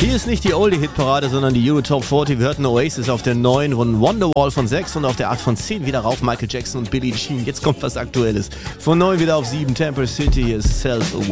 Hier ist nicht die Oldie-Hit-Parade, sondern die Euro Top 40. Wir hörten Oasis auf der 9 und Wonderwall von 6 und auf der 8 von 10 wieder rauf. Michael Jackson und Billie Jean. Jetzt kommt was Aktuelles. Von 9 wieder auf 7. Temple City ist Self Aware.